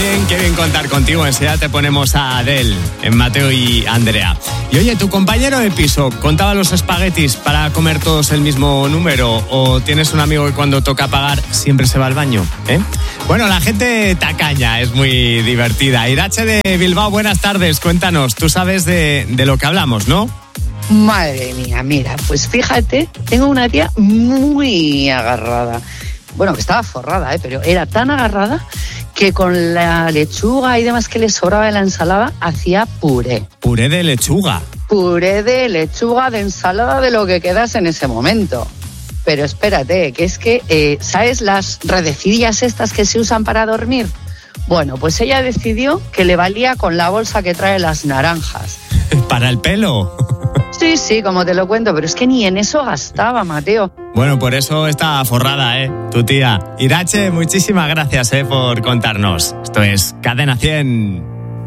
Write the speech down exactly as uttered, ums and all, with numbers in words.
cien, qué bien contar contigo. Enseguida te ponemos a Adele, en Mateo y Andrea. Y oye, ¿tu compañero de piso contaba los espaguetis para comer todos el mismo número? ¿O tienes un amigo que cuando toca pagar siempre se va al baño? ¿Eh? Bueno, la gente tacaña es muy divertida. Irache de Bilbao, buenas tardes. Cuéntanos, tú sabes de, de lo que hablamos, ¿no? Madre mía, mira, pues fíjate, tengo una tía muy agarrada. Bueno, que estaba forrada, ¿eh? Pero era tan agarrada que con la lechuga y demás que le sobraba de la ensalada, hacía puré. ¿Puré de lechuga? Puré de lechuga, de ensalada, de lo que quedase en ese momento. Pero espérate, que es que, eh, ¿sabes las redecillas estas que se usan para dormir? Bueno, pues ella decidió que le valía con la bolsa que trae las naranjas. ¿Para el pelo? Sí, sí, como te lo cuento, pero es que ni en eso gastaba, Mateo. Bueno, por eso está forrada, ¿eh? Tu tía. Irache, muchísimas gracias, ¿eh? Por contarnos. Esto es Cadena cien.